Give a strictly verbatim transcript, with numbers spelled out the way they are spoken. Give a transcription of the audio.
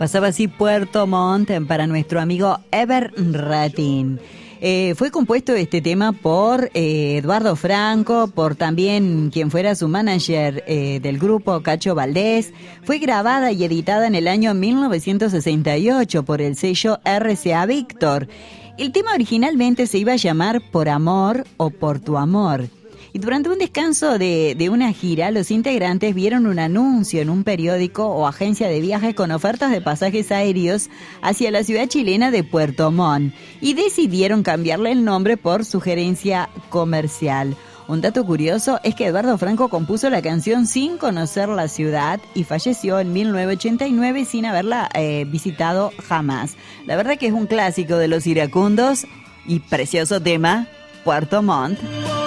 Pasaba así Puerto Montt para nuestro amigo Ever Ratín. Eh, fue compuesto este tema por eh, Eduardo Franco, por también quien fuera su manager eh, del grupo, Cacho Valdés. Fue grabada y editada en el año mil novecientos sesenta y ocho por el sello R C A Víctor. El tema originalmente se iba a llamar Por Amor o Por Tu Amor. Y durante un descanso de, de una gira, los integrantes vieron un anuncio en un periódico o agencia de viajes con ofertas de pasajes aéreos hacia la ciudad chilena de Puerto Montt y decidieron cambiarle el nombre por sugerencia comercial. Un dato curioso es que Eduardo Franco compuso la canción sin conocer la ciudad y falleció en mil novecientos ochenta y nueve sin haberla eh, visitado jamás. La verdad que es un clásico de los iracundos y precioso tema, Puerto Montt.